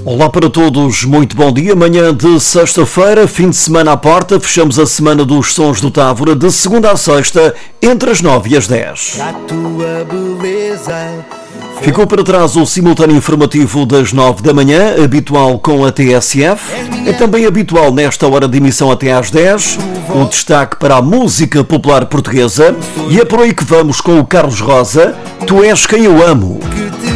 Olá para todos, muito bom dia. Manhã de sexta-feira, fim de semana à porta. Fechamos a semana dos Sons do Távora de segunda a sexta, entre as 9 e as 10. A tua beleza. Ficou para trás o simultâneo informativo das 9 da manhã, habitual com a TSF. É também habitual nesta hora de emissão até às 10, o destaque para a música popular portuguesa. E é por aí que vamos com o Carlos Rosa, Tu És Quem Eu Amo.